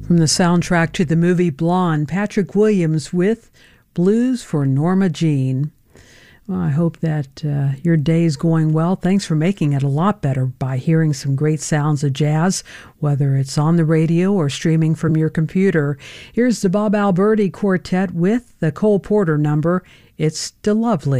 From the soundtrack to the movie Blonde, Patrick Williams with Blues for Norma Jean. Well, I hope that your day's going well. Thanks for making it a lot better by hearing some great sounds of jazz, whether it's on the radio or streaming from your computer. Here's the Bob Alberti Quartet with the Cole Porter number, It's Da Lovely.